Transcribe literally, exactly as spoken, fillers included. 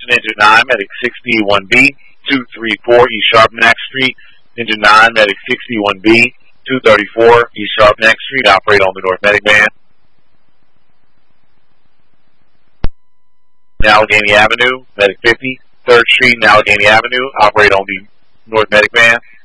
Attention Engine nine, Medic sixty-one B, two thirty-four East Sharpnack Street. Engine nine, Medic sixty-one B, two thirty-four East Sharpnack Street. Operate on the North Medic Van. Allegheny Avenue, Medic fifty, third Street and Allegheny Avenue. Operate on the North Medic Van.